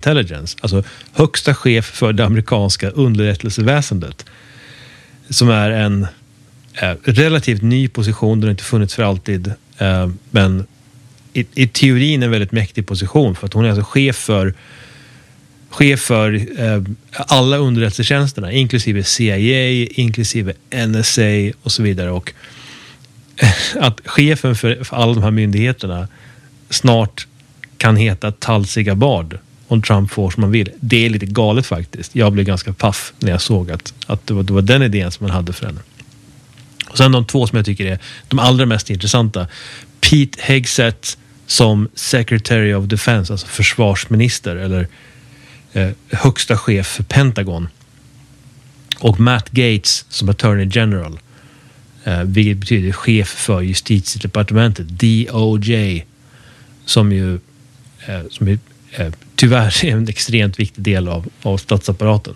Intelligence, alltså högsta chef för det amerikanska underrättelseväsendet, som är en relativt ny position, den har inte funnits för alltid, men i teorin en väldigt mäktig position, för att hon är alltså chef för alla underrättelsetjänsterna, inklusive CIA, inklusive NSA och så vidare, och att chefen för alla de här myndigheterna snart kan heta Tulsi Gabbard om Trump får som man vill. Det är lite galet faktiskt. Jag blev ganska paff när jag såg att det var den idén som man hade för henne. Och sen de två som jag tycker är de allra mest intressanta. Pete Hegseth som Secretary of Defense, alltså försvarsminister eller högsta chef för Pentagon. Och Matt Gaetz som Attorney General, vilket betyder chef för justitiedepartementet, DOJ, som ju tyvärr är en extremt viktig del av statsapparaten.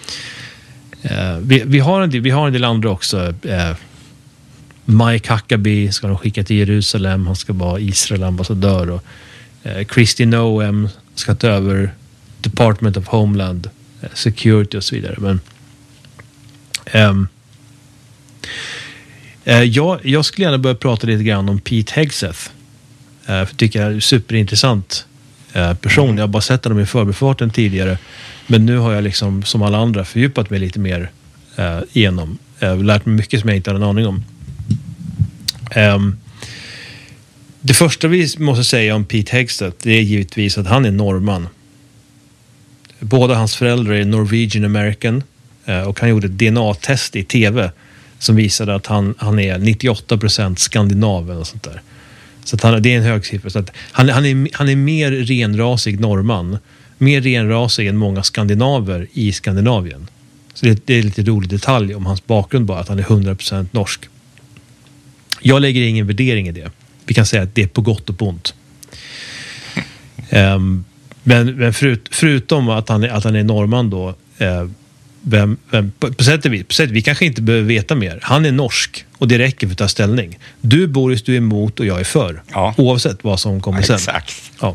Vi har en del andra också. Mike Huckabee ska de skicka till Jerusalem, han ska vara Israel-ambassadör, och Kristi Noem ska ta över Department of Homeland Security och så vidare. Men jag skulle gärna börja prata lite grann om Pete Hegseth. För jag tycker jag är en superintressant person. Jag har bara sett honom i förbifarten tidigare, men nu har jag liksom som alla andra fördjupat mig lite mer igenom. Jag har lärt mig mycket som jag inte hade en aning om. Det första vi måste säga om Pete Hegseth, det är givetvis att han är norrman. Båda hans föräldrar är Norwegian American, och han gjorde ett DNA-test i tv som visade att han är 98% skandinav och sånt där. Så att det är en hög siffra. Så att han är mer renrasig norrman, mer renrasig än många skandinaver i Skandinavien. Så det är lite rolig detalj om hans bakgrund, bara att han är 100% norsk. Jag lägger ingen värdering i det. Vi kan säga att det är på gott och på ont. Men förutom att han är norrman då, på sätt och vis, vi kanske inte behöver veta mer. Han är norsk och det räcker för att ta ställning. Du, Boris, du är emot och jag är för. Ja. Oavsett vad som kommer sen. Exakt. Ja.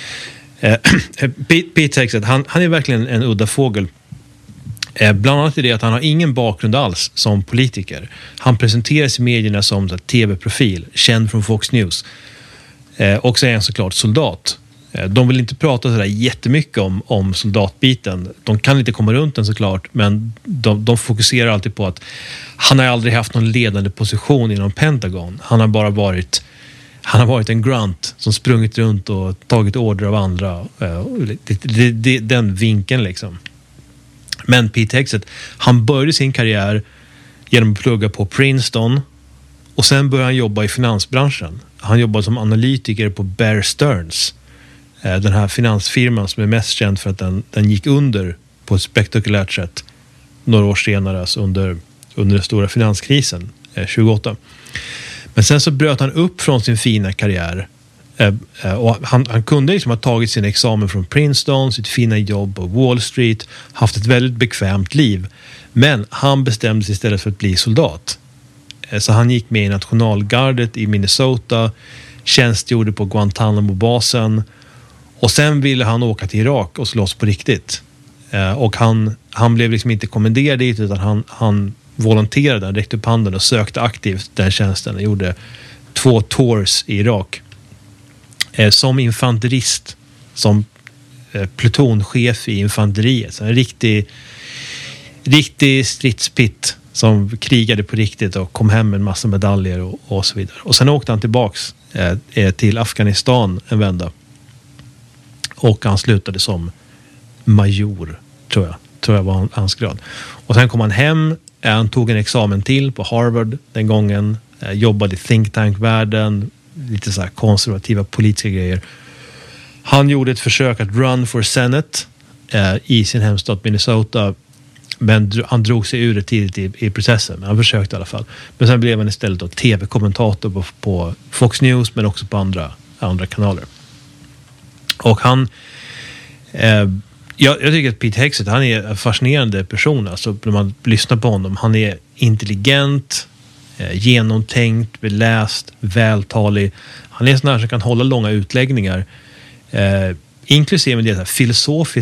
Pete Hegseth, han är verkligen en udda fågel. Bland annat är det att han har ingen bakgrund alls som politiker. Han presenteras i medierna som tv-profil, känd från Fox News. Och så är han såklart soldat. De vill inte prata sådär jättemycket om soldatbiten. De kan inte komma runt den såklart, men de fokuserar alltid på att han har aldrig haft någon ledande position inom Pentagon. Han har bara varit en grunt som sprungit runt och tagit order av andra. Den vinkeln liksom. Men Pete Hegseth, han började sin karriär genom att plugga på Princeton, och sen började han jobba i finansbranschen. Han jobbade som analytiker på Bear Stearns, den här finansfirman som är mest känd för att den gick under på ett spektakulärt sätt några år senare, alltså under den stora finanskrisen 28. Men sen så bröt han upp från sin fina karriär, och han kunde liksom ha tagit sin examen från Princeton, sitt fina jobb på Wall Street, haft ett väldigt bekvämt liv, men han bestämde sig istället för att bli soldat. Så han gick med i nationalgardet i Minnesota, tjänstgjorde på Guantanamo-basen, och sen ville han åka till Irak och slåss på riktigt. Och han blev liksom inte kommenderad dit, utan han volonterade, han räckte upp handen och sökte aktivt den tjänsten. Han gjorde 2 tours i Irak. Som infanterist, som plutonchef i infanteriet. Så en riktig stridspitt som krigade på riktigt och kom hem med en massa medaljer och så vidare. Och sen åkte han tillbaks till Afghanistan en vända. Och han slutade som major, tror jag var hans grad. Och sen kom han hem, han tog en examen till på Harvard den gången, jobbade i think tank-världen, lite så här konservativa politiska grejer. Han gjorde ett försök att run for Senate i sin hemstad Minnesota, men han drog sig ur det tidigt i processen. Men han försökte i alla fall. Men sen blev han istället då tv-kommentator på Fox News, men också på andra kanaler. Och han jag tycker att Pete Hegseth, han är en fascinerande person. Alltså när man lyssnar på honom, han är intelligent, genomtänkt, beläst, vältalig. Han är en sån här som kan hålla långa utläggningar, inklusive det här filosofiskt